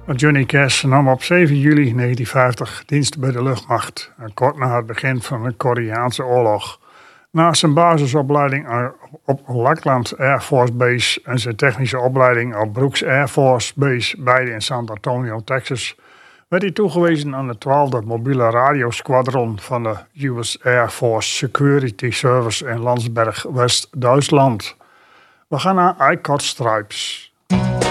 Johnny Cash nam op 7 juli 1950 dienst bij de luchtmacht, kort na het begin van de Koreaanse oorlog. Na zijn basisopleiding op Lackland Air Force Base en zijn technische opleiding op Brooks Air Force Base, beide in San Antonio, Texas, werd hij toegewezen aan de 12e mobiele radiosquadron van de US Air Force Security Service in Landsberg, West-Duitsland. We gaan naar I Cut Stripes.